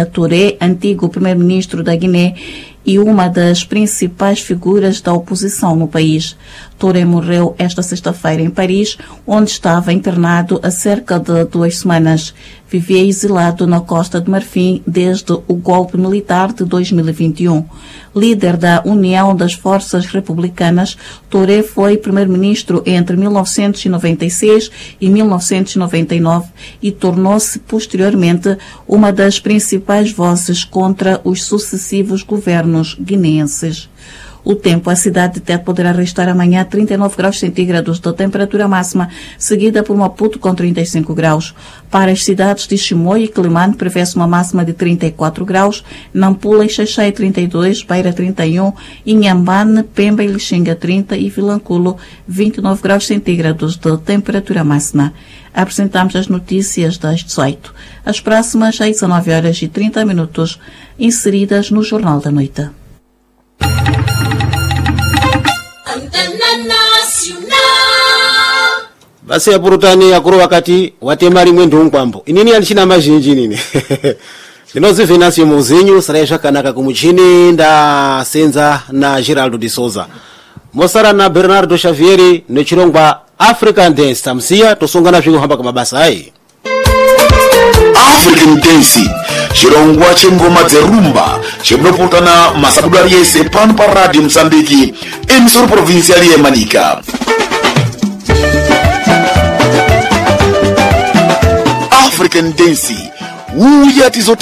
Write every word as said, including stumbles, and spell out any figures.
Touré, antigo primeiro-ministro da Guiné e uma das principais figuras da oposição no país. Touré morreu esta sexta-feira em Paris, onde estava internado há cerca de duas semanas. Vivia exilado na Costa de Marfim desde o golpe militar de dois mil e vinte e um. Líder da União das Forças Republicanas, Touré foi primeiro-ministro entre mil novecentos e noventa e seis e mil novecentos e noventa e nove e tornou-se posteriormente uma das principais vozes contra os sucessivos governos guineenses. O tempo, a cidade de Tete poderá registrar amanhã trinta e nove graus centígrados de temperatura máxima, seguida por Maputo com trinta e cinco graus. Para as cidades de Chimoio e Quelimane, prevê-se uma máxima de trinta e quatro graus, Nampula e Xaixai trinta e dois, Beira trinta e um, Inhambane, Pemba e Lixinga trinta e Vilanculo vinte e nove graus centígrados de temperatura máxima. Apresentamos as notícias das dezoito. As próximas às dezenove horas e trinta minutos, inseridas no Jornal da Noite. Basi ya burutani ya kuru wakati watemari mwendo nkwambo inini alishina majinji nini linozi Venancio Mouzinho sareja kanaka kumuchini nda senza na Geraldo de Souza Mosara na Bernardo Xavieri ne chirongwa African Dance tamsia tosongana zvingo hamba kama basa ai African Dance chirongwa chengoma dzerumba chinoputana masabudari yese pano pa Radio Mozambique emisoro provincial ya Manica. African Dance uya tizota